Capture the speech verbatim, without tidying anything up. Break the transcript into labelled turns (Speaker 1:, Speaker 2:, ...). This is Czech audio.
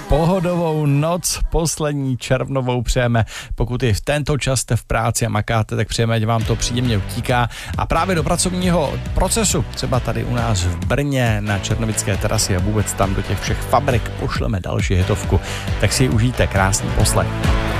Speaker 1: pohodovou noc, poslední červnovou přejeme. Pokud i v tento čas jste v práci a makáte, tak přejeme, ať vám to příjemně utíká. A právě do pracovního procesu, třeba tady u nás v Brně na Černovické terasy a vůbec tam do těch všech fabrik pošleme další hitovku. Tak si ji užijte, krásný poslech.